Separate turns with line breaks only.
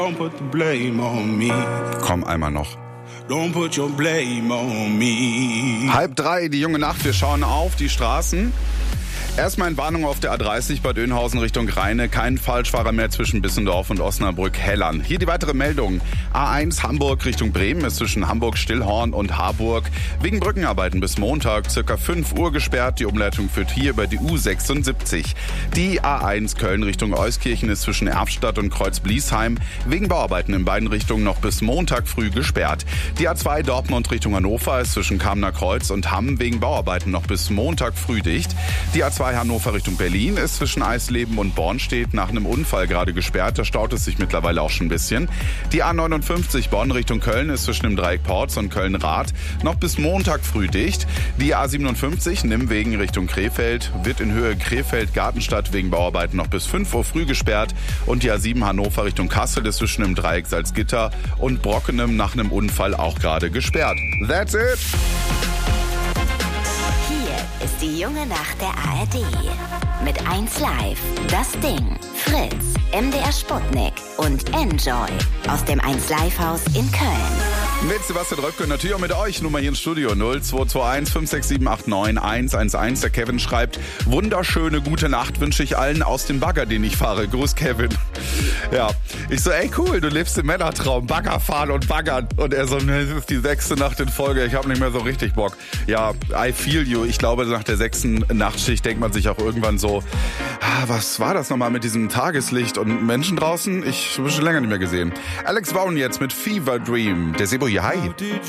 Don't put the blame on me.
Komm, einmal noch.
Don't put your blame on me.
2:30, die junge Nacht, wir schauen auf die Straßen. Erstmal in Warnung auf der A30 Bad Oeynhausen Richtung Rheine. Kein Falschfahrer mehr zwischen Bissendorf und Osnabrück-Hellern. Hier die weitere Meldung. A1 Hamburg Richtung Bremen ist zwischen Hamburg-Stillhorn und Harburg wegen Brückenarbeiten bis Montag circa 5 Uhr gesperrt. Die Umleitung führt hier über die U76. Die A1 Köln Richtung Euskirchen ist zwischen Erftstadt und Kreuz-Bliesheim wegen Bauarbeiten in beiden Richtungen noch bis Montag früh gesperrt. Die A2 Dortmund Richtung Hannover ist zwischen Kamener Kreuz und Hamm wegen Bauarbeiten noch bis Montag früh dicht. Die A2 Hannover Richtung Berlin ist zwischen Eisleben und Bornstedt nach einem Unfall gerade gesperrt. Da staut es sich mittlerweile auch schon ein bisschen. Die A59 Bonn Richtung Köln ist zwischen dem Dreieck Porz und Köln-Rath noch bis Montag früh dicht. Die A57 Nimwegen Richtung Krefeld wird in Höhe Krefeld-Gartenstadt wegen Bauarbeiten noch bis 5 Uhr früh gesperrt. Und die A7 Hannover Richtung Kassel ist zwischen dem Dreieck Salzgitter und Brockenem nach einem Unfall auch gerade gesperrt. That's it!
Ist die junge Nacht der ARD. Mit 1Live, Das Ding, Fritz, MDR Sputnik und Enjoy aus dem 1Live-Haus in Köln.
Mit Sebastian Röpke, natürlich auch mit euch. Nummer hier im Studio 0221 567 89 111. Der Kevin schreibt, wunderschöne gute Nacht wünsche ich allen aus dem Bagger, den ich fahre. Gruß Kevin. Ja, ich so, ey cool, du lebst im Männertraum, Bagger fahren und baggern. Und er so, das ist die 6. Nacht in Folge, ich habe nicht mehr so richtig Bock. Ja, I feel you. Ich glaube, nach der 6. Nachtschicht denkt man sich auch irgendwann so, was war das nochmal mit diesem Tageslicht und Menschen draußen? Ich habe schon länger nicht mehr gesehen. Alex Vaughn jetzt mit Fever Dream. Der Sebo hier, hi.